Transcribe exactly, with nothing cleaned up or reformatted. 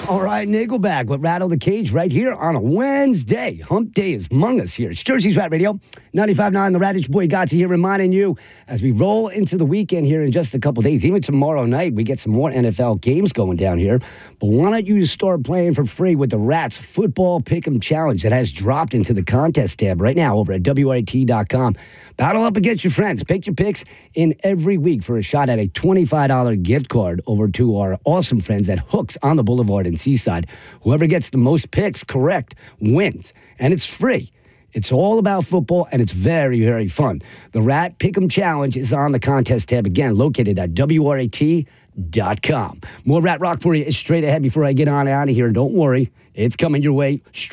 All right, Nickelback with Rattle the Cage right here on a Wednesday. Hump Day is among us here. It's Jersey's Rat Radio, ninety-five point nine. The Radish Boy Gotti here reminding you as we roll into the weekend here in just a couple days, even tomorrow night, we get some more N F L games going down here. But why don't you start playing for free with the Rats Football Pick'em Challenge that has dropped into the contest tab right now over at W R A T dot com. Battle up against your friends. Pick your picks in every week for a shot at a twenty-five dollars gift card over to our awesome friends at Hooks on the Boulevard in Seaside. Whoever gets the most picks correct wins, and it's free. It's all about football, and it's very, very fun. The Rat Pick'em Challenge is on the contest tab, again, located at W R A T dot com. More Rat Rock for you is straight ahead before I get on out of here. Don't worry, it's coming your way.